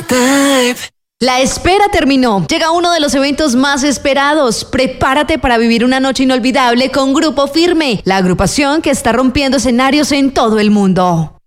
type. La espera terminó. Llega uno de los eventos más esperados. Prepárate para vivir una noche inolvidable con Grupo Firme, la agrupación que está rompiendo escenarios en todo el mundo.